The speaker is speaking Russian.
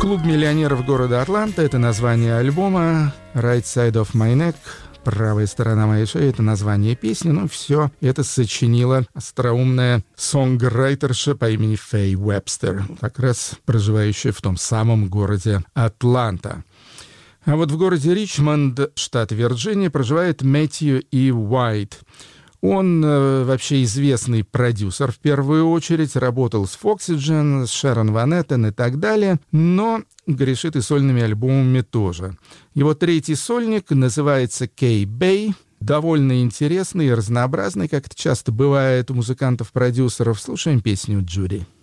«Клуб миллионеров города Атланта» — это название альбома, «Right Side of My Neck» — «Правая сторона моей шеи» — это название песни, но все это сочинила остроумная сонграйтерша по имени Фэй Уэбстер, как раз проживающая в том самом городе Атланта. А вот в городе Ричмонд, штат Вирджиния, проживает Мэтью И. Уайт. Он вообще известный продюсер в первую очередь, работал с Foxygen, с Шерон Ван Эттен и так далее, но грешит и сольными альбомами тоже. Его третий сольник называется «Кей-Бэй», довольно интересный и разнообразный, как это часто бывает у музыкантов-продюсеров. Слушаем песню «Джуди».